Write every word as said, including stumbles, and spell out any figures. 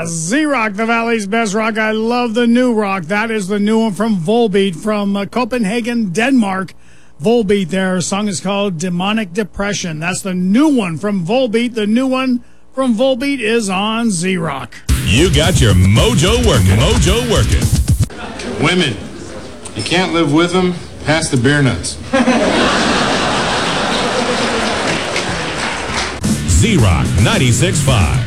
Z-Rock, the Valley's best rock. I love the new rock. That is the new one from Volbeat from uh, Copenhagen, Denmark. Volbeat, their song is called Demonic Depression. That's the new one from Volbeat. The new one from Volbeat is on Z-Rock. You got your mojo working. Mojo working. Women, you can't live with them, pass the beer nuts. Z-Rock ninety-six point five.